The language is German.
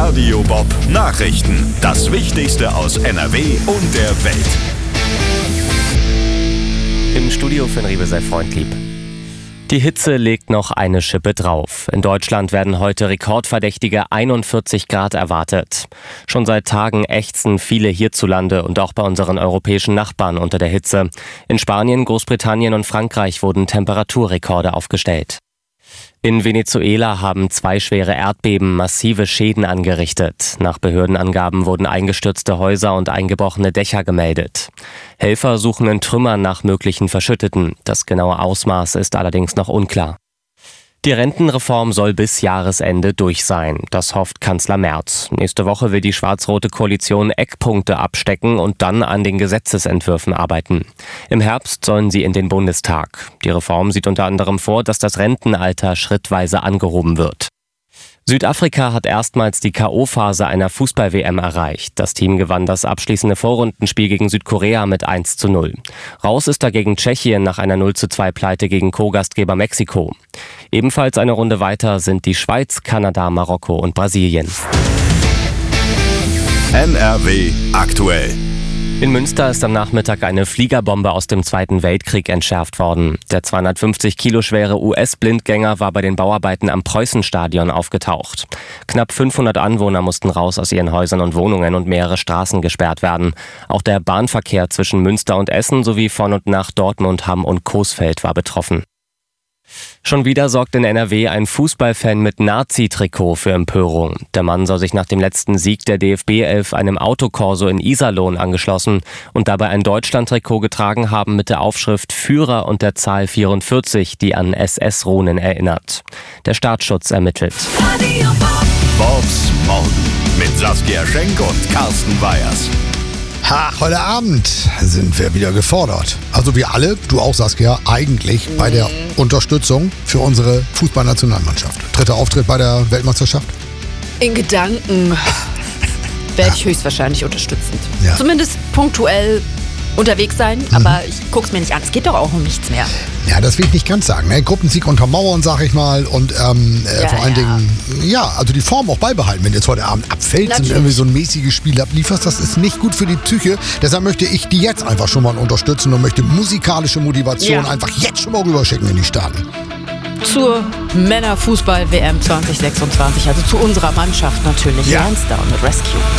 Radio Bob Nachrichten. Das Wichtigste aus NRW und der Welt. Im Studio für Riebe sei freundlieb. Die Hitze legt noch eine Schippe drauf. In Deutschland werden heute rekordverdächtige 41 Grad erwartet. Schon seit Tagen ächzen viele hierzulande und auch bei unseren europäischen Nachbarn unter der Hitze. In Spanien, Großbritannien und Frankreich wurden Temperaturrekorde aufgestellt. In Venezuela haben 2 schwere Erdbeben massive Schäden angerichtet. Nach Behördenangaben wurden eingestürzte Häuser und eingebrochene Dächer gemeldet. Helfer suchen in Trümmern nach möglichen Verschütteten. Das genaue Ausmaß ist allerdings noch unklar. Die Rentenreform soll bis Jahresende durch sein. Das hofft Kanzler Merz. Nächste Woche will die schwarz-rote Koalition Eckpunkte abstecken und dann an den Gesetzesentwürfen arbeiten. Im Herbst sollen sie in den Bundestag. Die Reform sieht unter anderem vor, dass das Rentenalter schrittweise angehoben wird. Südafrika hat erstmals die K.O.-Phase einer Fußball-WM erreicht. Das Team gewann das abschließende Vorrundenspiel gegen Südkorea mit 1:0. Raus ist dagegen Tschechien nach einer 0:2-Pleite gegen Co-Gastgeber Mexiko. Ebenfalls eine Runde weiter sind die Schweiz, Kanada, Marokko und Brasilien. NRW aktuell. In Münster ist am Nachmittag eine Fliegerbombe aus dem Zweiten Weltkrieg entschärft worden. Der 250 Kilo schwere US-Blindgänger war bei den Bauarbeiten am Preußenstadion aufgetaucht. Knapp 500 Anwohner mussten raus aus ihren Häusern und Wohnungen und mehrere Straßen gesperrt werden. Auch der Bahnverkehr zwischen Münster und Essen sowie von und nach Dortmund, Hamm und Coesfeld war betroffen. Schon wieder sorgt in NRW ein Fußballfan mit Nazi-Trikot für Empörung. Der Mann soll sich nach dem letzten Sieg der DFB-11 einem Autokorso in Iserlohn angeschlossen und dabei ein Deutschland-Trikot getragen haben mit der Aufschrift Führer und der Zahl 44, die an SS-Runen erinnert. Der Staatsschutz ermittelt. Bobs Morgen mit Saskia Schenk und Carsten Weyers. Heute Abend sind wir wieder gefordert. Also wir alle, du auch Saskia, eigentlich bei der Unterstützung für unsere Fußballnationalmannschaft. 3. Auftritt bei der Weltmeisterschaft? In Gedanken werde ich höchstwahrscheinlich unterstützend. Ja. Zumindest punktuell unterwegs sein, aber ich guck's mir nicht an. Es geht doch auch um nichts mehr. Ja, das will ich nicht ganz sagen. Ne? Gruppensieg untermauern, sag ich mal. Und vor allen Dingen, also die Form auch beibehalten. Wenn jetzt heute Abend abfällt und irgendwie so ein mäßiges Spiel ablieferst, das ist nicht gut für die Psyche. Deshalb möchte ich die jetzt einfach schon mal unterstützen und möchte musikalische Motivation einfach jetzt schon mal rüberschicken in die Staaten. Zur Männerfußball-WM 2026, also zu unserer Mannschaft natürlich. Ja. Hands down mit Rescue.